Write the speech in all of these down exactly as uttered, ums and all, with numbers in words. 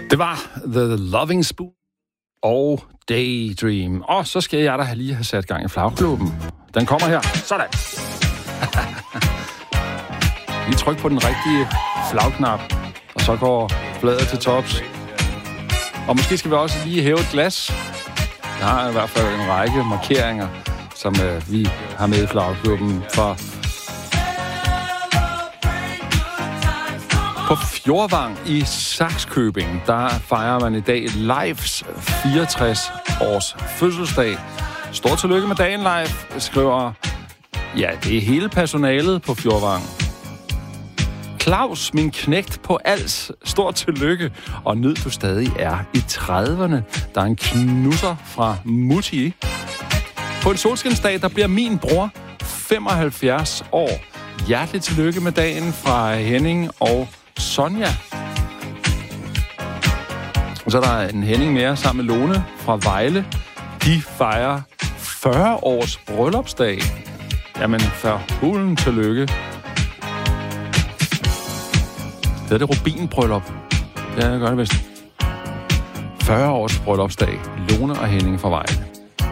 Det var The Loving Spoon og Daydream. Og så skal jeg da lige have sat gang i flagklubben. Den kommer her. Sådan. Lige tryk på den rigtige flagknap, og så går fladet til tops. Og måske skal vi også lige hæve et glas. Jeg har i hvert fald en række markeringer, som øh, vi har med i flagklubben fra på Fjordvang i Sakskøbing. Der fejrer man i dag Leifs fireogtres års fødselsdag. Stort tillykke med dagen, Leif, skriver, ja, det er hele personalet på Fjordvang. Claus, min knægt på Als, stort tillykke, og nyd du stadig er i trediverne. Der er en knusser fra Mutti. På en solskinsdag, der bliver min bror femoghalvfjerds år. Hjertelig tillykke med dagen fra Henning og Sonja. Og så er der en Henning mere sammen med Lone fra Vejle. De fejrer fyrre års bryllupsdag. Jamen, for hulen tillykke. Det er det rubinbryllup. Ja, jeg gør det vist. fyrre års bryllupsdag. Lone og Henning fra Vejle.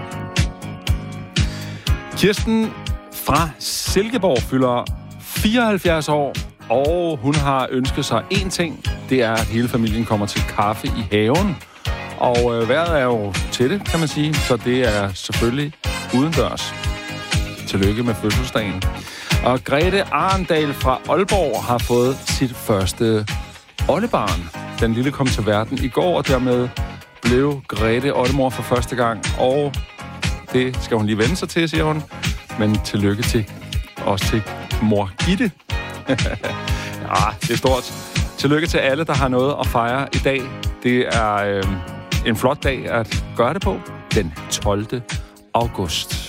Kirsten fra Silkeborg fylder fireoghalvfjerds år, og hun har ønsket sig én ting. Det er, at hele familien kommer til kaffe i haven. Og øh, vejret er jo til det, kan man sige. Så det er selvfølgelig udendørs. Tillykke med fødselsdagen. Og Grete Arendal fra Aalborg har fået sit første oldebarn. Den lille kom til verden i går, og dermed blev Grete oldemor for første gang. Og det skal hun lige vende sig til, siger hun. Men tillykke til også til mor Gitte. Ja, det er stort. Tillykke til alle, der har noget at fejre i dag. Det er øh, en flot dag at gøre det på. Den tolvte august.